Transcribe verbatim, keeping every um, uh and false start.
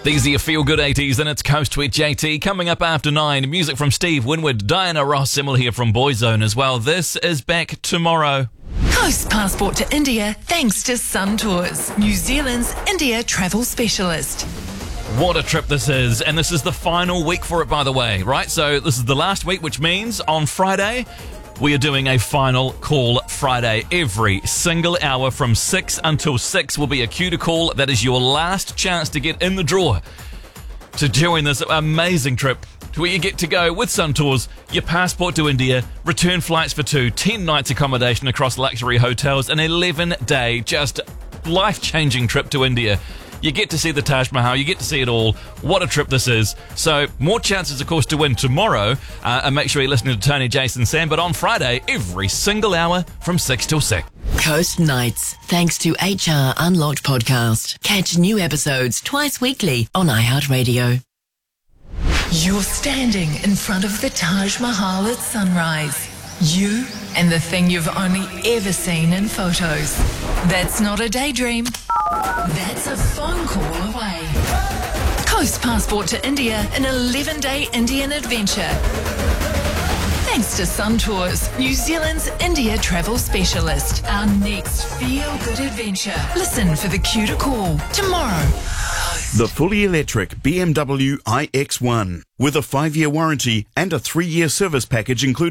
These are your feel-good eighties, and it's Coast with J T. Coming up after nine, music from Steve Winwood, Diana Ross, Simmel here from Boyzone as well. This is Back Tomorrow. Coast passport to India thanks to Sun Tours, New Zealand's India travel specialist. What a trip this is, and this is the final week for it, by the way, right? So this is the last week, which means on Friday, we are doing a final call Friday. Every single hour from six until six will be a cue to call. That is your last chance to get in the draw to join this amazing trip to where you get to go with Sun Tours, your passport to India, return flights for two, ten nights accommodation across luxury hotels, an eleven-day, just life-changing trip to India. You get to see the Taj Mahal, you get to see it all. What a trip this is. So, more chances, of course, to win tomorrow. Uh, and make sure you're listening to Tony, Jason, Sam. But on Friday, every single hour from six till six. Coast Nights, thanks to H R Unlocked Podcast. Catch new episodes twice weekly on iHeartRadio. You're standing in front of the Taj Mahal at sunrise. You and the thing you've only ever seen in photos. That's not a daydream. That's a phone call away. Coast passport to India, an eleven-day Indian adventure. Thanks to Sun Tours, New Zealand's India travel specialist. Our next feel-good adventure. Listen for the cue to call tomorrow. The fully electric B M W i X one with a five-year warranty and a three-year service package included.